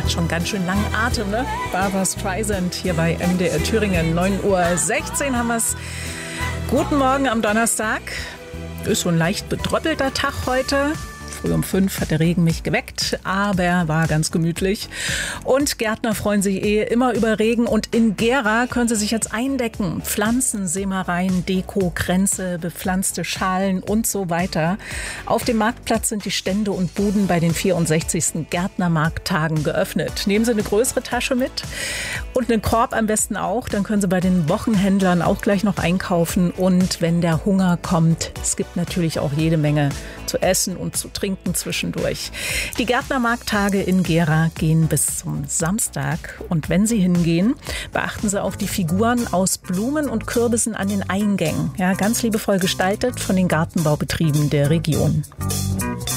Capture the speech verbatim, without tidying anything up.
hat schon ganz schön langen Atem, ne? Barbra Streisand hier bei M D R Thüringen. neun Uhr sechzehn haben wir es. Guten Morgen am Donnerstag. Ist so ein leicht bedröppelter Tag heute. Früh um fünf hat der Regen mich geweckt, aber war ganz gemütlich. Und Gärtner freuen sich eh immer über Regen. Und in Gera können sie sich jetzt eindecken. Pflanzen, Sämereien, Deko, Kränze, bepflanzte Schalen und so weiter. Auf dem Marktplatz sind die Stände und Buden bei den vierundsechzigsten Gärtnermarkttagen geöffnet. Nehmen Sie eine größere Tasche mit und einen Korb am besten auch. Dann können Sie bei den Wochenhändlern auch gleich noch einkaufen. Und wenn der Hunger kommt, es gibt natürlich auch jede Menge zu essen und zu trinken zwischendurch. Die Gärtnermarkttage in Gera gehen bis zum Samstag. Und wenn Sie hingehen, beachten Sie auf die Figuren aus Blumen und Kürbissen an den Eingängen. Ja, ganz liebevoll gestaltet von den Gartenbaubetrieben der Region.